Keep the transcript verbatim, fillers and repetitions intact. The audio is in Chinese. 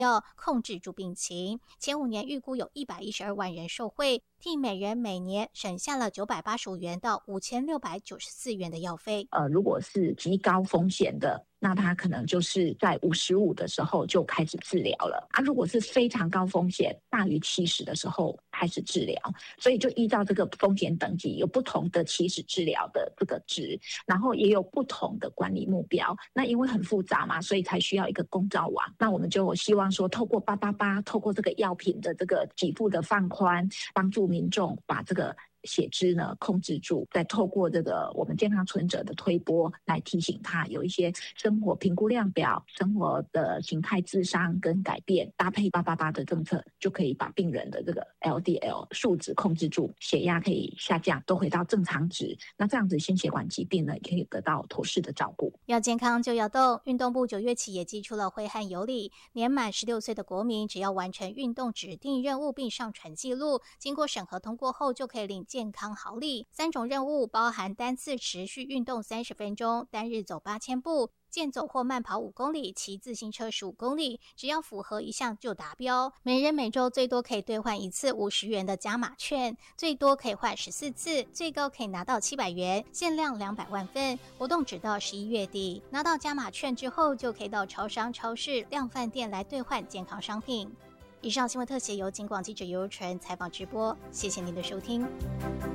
药控制住病情。前五年预估有一百一十二万人受惠，替每人每年省下了九百八十五元到五千六百九十四元的药费。 呃，如果是极高风险的，那他可能就是在五十五的时候就开始治疗了啊。如果是非常高风险，大于七十的时候开始治疗，所以就依照这个风险等级有不同的起始治疗的这个值，然后也有不同的管理目标。那因为很复杂嘛，所以才需要一个公照网。那我们就希望说，透过八八八，透过这个药品的这个给付的放宽，帮助民众把这个血脂呢控制住，再透过这个我们健康存者的推播来提醒他有一些生活评估量表、生活的形态自伤跟改变，搭配八八八的政策，就可以把病人的这个 L D L 数值控制住，血压可以下降，都回到正常值。那这样子心血管疾病呢，也可以得到妥适的照顾。 要健康就要动，运动部九月起也寄出了挥汗有礼，年满十六岁的国民只要完成运动指定任务并上传记录，经过审核通过后，就可以领健康好礼。三种任务包含单次持续运动三十分钟，单日走八千步，健走或慢跑五公里，骑自行车十五公里，只要符合一项就达标。每人每周最多可以兑换一次五十元的加码券，最多可以换十四次，最高可以拿到七百元，限量两百万份。活动直到十一月底，拿到加码券之后，就可以到超商、超市、量贩店来兑换健康商品。以上新闻特写由警广记者尤纯采访直播，谢谢您的收听。